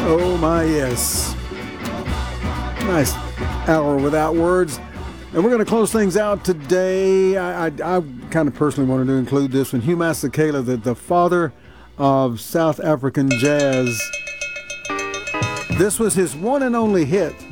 Oh my yes. Nice hour without words. And we're going to close things out today. I kind of personally wanted to include this one. Hugh Masekela, the father of South African jazz. This was his one and only hit.